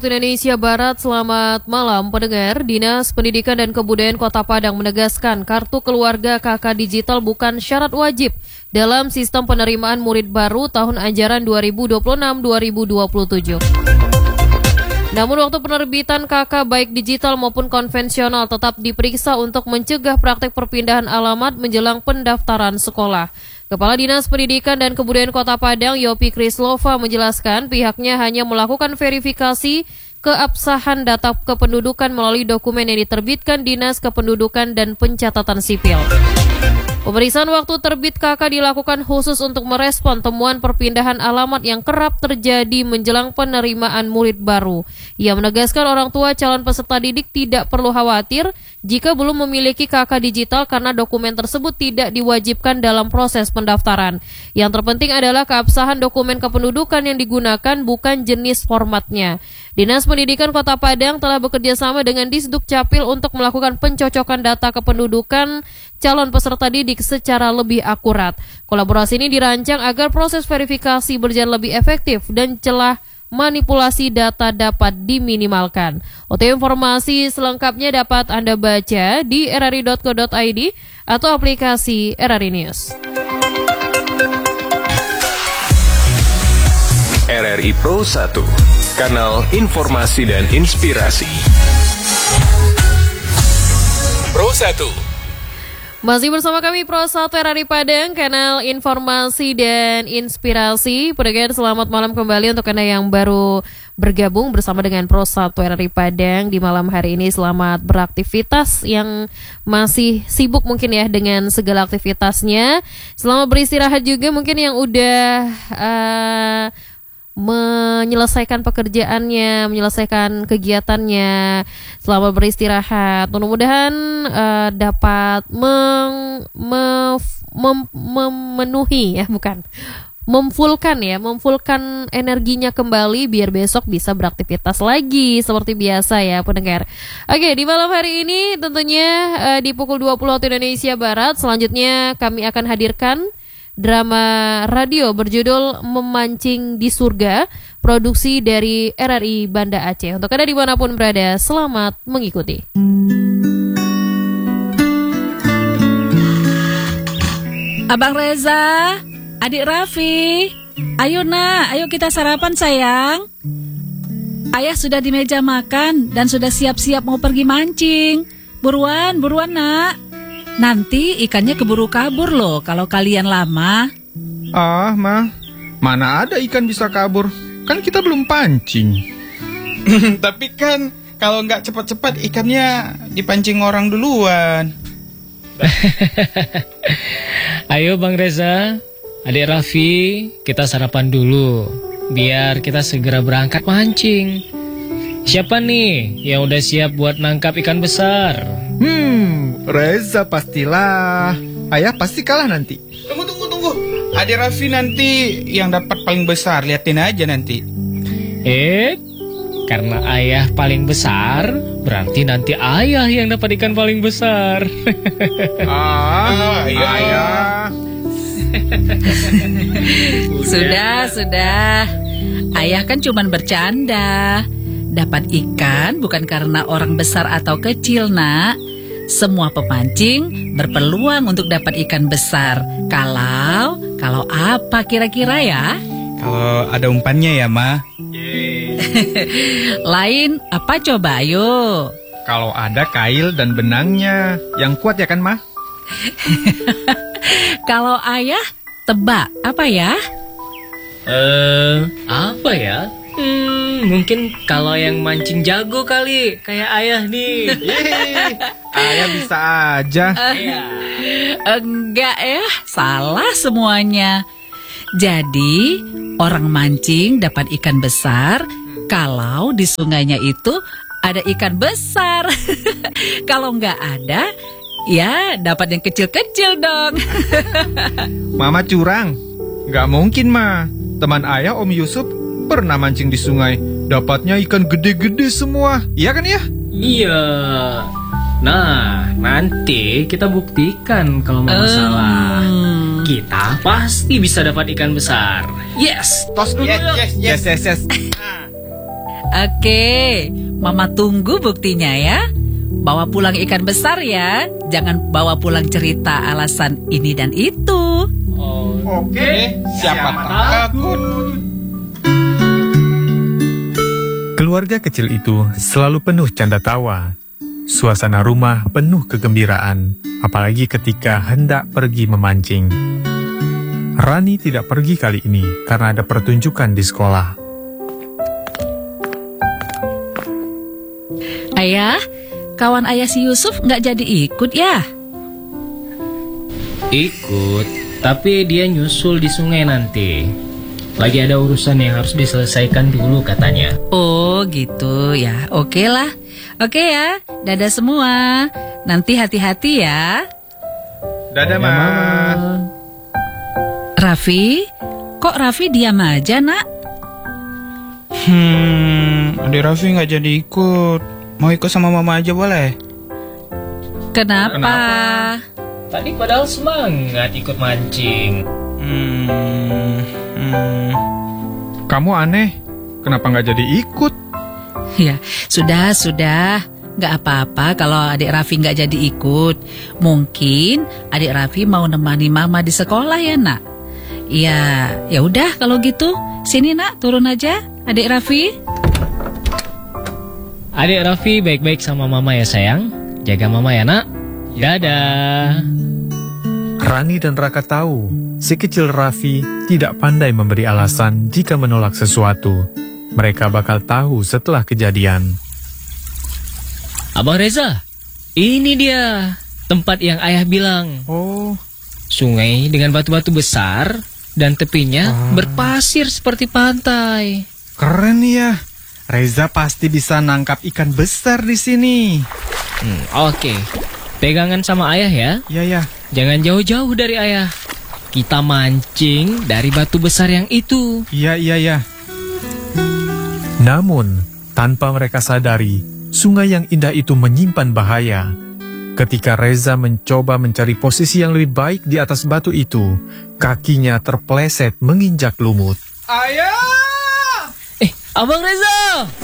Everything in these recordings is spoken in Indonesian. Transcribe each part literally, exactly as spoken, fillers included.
Indonesia Barat, selamat malam pendengar. Dinas Pendidikan dan Kebudayaan Kota Padang menegaskan kartu keluarga K K digital bukan syarat wajib dalam sistem penerimaan murid baru tahun ajaran dua ribu dua puluh enam dua ribu dua puluh tujuh. Namun waktu penerbitan K K baik digital maupun konvensional tetap diperiksa untuk mencegah praktek perpindahan alamat menjelang pendaftaran sekolah. Kepala Dinas Pendidikan dan Kebudayaan Kota Padang, Yopi Krislova, menjelaskan pihaknya hanya melakukan verifikasi keabsahan data kependudukan melalui dokumen yang diterbitkan Dinas Kependudukan dan Pencatatan Sipil. Pemeriksaan waktu terbit K K dilakukan khusus untuk merespon temuan perpindahan alamat yang kerap terjadi menjelang penerimaan murid baru. Ia menegaskan orang tua calon peserta didik tidak perlu khawatir jika belum memiliki K K digital karena dokumen tersebut tidak diwajibkan dalam proses pendaftaran. Yang terpenting adalah keabsahan dokumen kependudukan yang digunakan, bukan jenis formatnya. Dinas Pendidikan Kota Padang telah bekerja sama dengan Disduk Capil untuk melakukan pencocokan data kependudukan calon peserta didik secara lebih akurat. Kolaborasi ini dirancang agar proses verifikasi berjalan lebih efektif dan celah manipulasi data dapat diminimalkan. Untuk informasi selengkapnya dapat Anda baca di r r i dot co dot i d atau aplikasi R R I News. R R I Pro satu, kanal informasi dan inspirasi. Pro satu. Masih bersama kami Pro satu R R I Padang, kanal informasi dan inspirasi. Pendengar, selamat malam kembali untuk Anda yang baru bergabung bersama dengan Pro satu R R I Padang di malam hari ini. Selamat beraktivitas yang masih sibuk mungkin ya dengan segala aktivitasnya. Selamat beristirahat juga mungkin yang udah uh, menyelesaikan pekerjaannya, menyelesaikan kegiatannya. Selamat beristirahat. Mudah-mudahan uh, dapat meng, me, mem, memenuhi ya, bukan memfulkan ya, memfulkan energinya kembali biar besok bisa beraktivitas lagi seperti biasa ya pendengar. Oke, di malam hari ini tentunya uh, di pukul dua puluh waktu Indonesia Barat, selanjutnya kami akan hadirkan drama radio berjudul Memancing di Surga, produksi dari R R I Banda Aceh. Untuk Anda dimanapun berada, selamat mengikuti. Abang Reza, adik Raffi, ayo nak, ayo kita sarapan sayang. Ayah sudah di meja makan dan sudah siap-siap mau pergi mancing. Buruan, buruan nak. Nanti ikannya keburu kabur loh kalau kalian lama. Ah, Ma, mana ada ikan bisa kabur? Kan kita belum pancing. Tapi kan kalau nggak cepat-cepat ikannya dipancing orang duluan. Ayo Bang Reza, adik Raffi, kita sarapan dulu biar kita segera berangkat mancing. Siapa nih yang udah siap buat nangkap ikan besar? Hmm, Reza pastilah. Ayah pasti kalah nanti. Tunggu, tunggu, tunggu. Adik Raffi nanti yang dapat paling besar, liatin aja nanti. Eh, karena ayah paling besar, berarti nanti ayah yang dapat ikan paling besar. Ah, ayah. Sudah, sudah. Ayah kan cuman bercanda. Dapat ikan bukan karena orang besar atau kecil, nak. Semua pemancing berpeluang untuk dapat ikan besar. Kalau, kalau apa kira-kira ya? Kalau ada umpannya ya, Ma. Lain apa coba, ayo. Kalau ada kail dan benangnya, yang kuat ya kan, Ma? Kalau ayah, tebak apa ya? Eh, apa ya? Hmm, mungkin kalau yang mancing jago kali, kayak ayah nih. Yeay, ayah bisa aja. Uh, enggak ya, salah semuanya. Jadi, orang mancing dapat ikan besar kalau di sungainya itu ada ikan besar. Kalau enggak ada, ya dapat yang kecil-kecil dong. Mama curang. Nggak mungkin, Ma. Teman ayah Om Yusuf pernah mancing di sungai, dapatnya ikan gede-gede semua. Iya kan ya? Iya. Nah, nanti kita buktikan kalau mau um. salah. Kita pasti bisa dapat ikan besar. Yes, tos dulu Yes, yuk. yes, yes, yes, yes. Oke, Mama tunggu buktinya ya. Bawa pulang ikan besar ya. Jangan bawa pulang cerita alasan ini dan itu. Oke, siapa takut? Keluarga kecil itu selalu penuh canda tawa. Suasana rumah penuh kegembiraan, apalagi ketika hendak pergi memancing. Rani tidak pergi kali ini karena ada pertunjukan di sekolah. Ayah, kawan ayah si Yusuf nggak jadi ikut ya? Ikut, tapi dia nyusul di sungai nanti. Lagi ada urusan yang harus diselesaikan dulu katanya. Oh gitu ya, oke lah. Oke ya, dadah semua. Nanti hati-hati ya. Dadah, Ma. Raffi, kok Raffi diam aja nak? Hmm, adik Raffi nggak jadi ikut. Mau ikut sama mama aja boleh? Kenapa? Tadi padahal semangat ikut mancing. Hmm, hmm. Kamu aneh, kenapa nggak jadi ikut? Ya, sudah, sudah. Nggak apa-apa kalau adik Raffi nggak jadi ikut. Mungkin adik Raffi mau nemani mama di sekolah ya nak. Ya, ya udah kalau gitu. Sini nak, turun aja, adik Raffi. Adik Raffi baik-baik sama mama ya sayang. Jaga mama ya nak. Dadah. Rani dan Raka tahu, si kecil Raffi tidak pandai memberi alasan jika menolak sesuatu. Mereka bakal tahu setelah kejadian. Abang Reza, ini dia tempat yang ayah bilang. Oh, Sungai dengan batu-batu besar dan tepinya berpasir seperti pantai. Keren ya. Reza pasti bisa nangkap ikan besar di sini. Hmm, Oke, pegangan sama ayah ya. Ya ya. Jangan jauh-jauh dari ayah. Kita mancing dari batu besar yang itu. Iya iya ya. namun tanpa mereka sadari, sungai yang indah itu menyimpan bahaya. Ketika Reza mencoba mencari posisi yang lebih baik di atas batu itu, kakinya terpeleset menginjak lumut. Ayah! Eh, Abang Reza!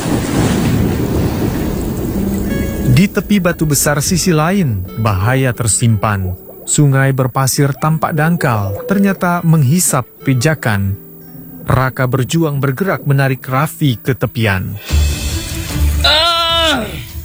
Di tepi batu besar sisi lain, bahaya tersimpan. Sungai berpasir tampak dangkal, ternyata menghisap pijakan. Raka berjuang bergerak menarik Raffi ke tepian. Ah!